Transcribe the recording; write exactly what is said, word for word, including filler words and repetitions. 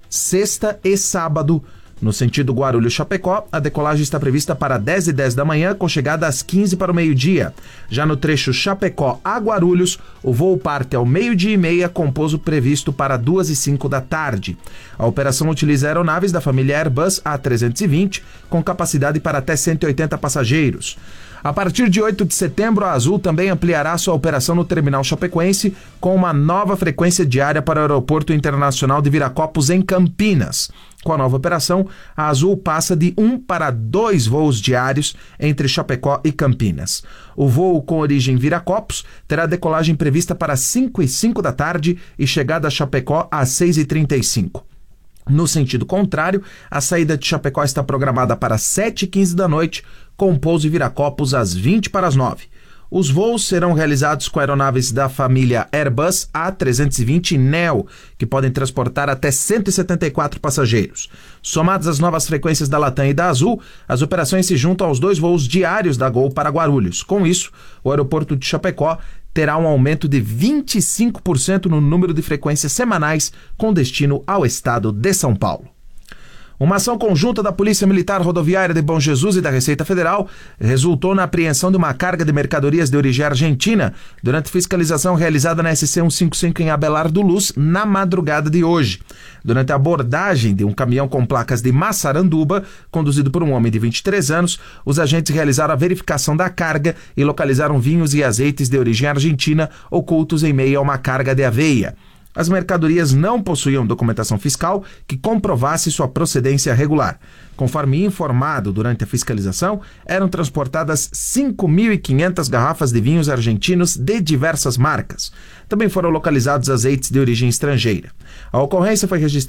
sexta e sábado. No sentido Guarulhos-Chapecó, a decolagem está prevista para dez e dez da manhã, com chegada às quinze para o meio-dia. Já no trecho Chapecó a Guarulhos, o voo parte ao meio-dia e meia, com pouso previsto para duas e cinco da tarde. A operação utiliza aeronaves da família Airbus A trezentos e vinte, com capacidade para até cento e oitenta passageiros. A partir de oito de setembro, a Azul também ampliará sua operação no terminal chapecoense com uma nova frequência diária para o Aeroporto Internacional de Viracopos, em Campinas. Com a nova operação, a Azul passa de um para dois voos diários entre Chapecó e Campinas. O voo com origem Viracopos terá decolagem prevista para cinco e cinco da tarde e chegada a Chapecó às seis e trinta e cinco. No sentido contrário, a saída de Chapecó está programada para sete e quinze da noite, com pouso em Viracopos às vinte para as nove. Os voos serão realizados com aeronaves da família Airbus A trezentos e vinte Neo, que podem transportar até cento e setenta e quatro passageiros. Somadas as novas frequências da Latam e da Azul, as operações se juntam aos dois voos diários da Gol para Guarulhos. Com isso, o aeroporto de Chapecó terá um aumento de vinte e cinco por cento no número de frequências semanais com destino ao estado de São Paulo. Uma ação conjunta da Polícia Militar Rodoviária de Bom Jesus e da Receita Federal resultou na apreensão de uma carga de mercadorias de origem argentina durante fiscalização realizada na S C cento e cinquenta e cinco em Abelardo Luz na madrugada de hoje. Durante a abordagem de um caminhão com placas de Massaranduba, conduzido por um homem de vinte e três anos, os agentes realizaram a verificação da carga e localizaram vinhos e azeites de origem argentina ocultos em meio a uma carga de aveia. As mercadorias não possuíam documentação fiscal que comprovasse sua procedência regular. Conforme informado durante a fiscalização, eram transportadas cinco mil e quinhentas garrafas de vinhos argentinos de diversas marcas. Também foram localizados azeites de origem estrangeira. A ocorrência foi registrada